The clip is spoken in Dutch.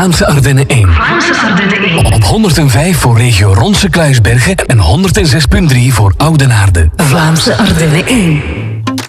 Vlaamse Ardennen 1. Vlaamse Ardennen 1. Op 105 voor regio Ronse Kluisbergen en 106.3 voor Oudenaarde. Vlaamse Ardennen 1.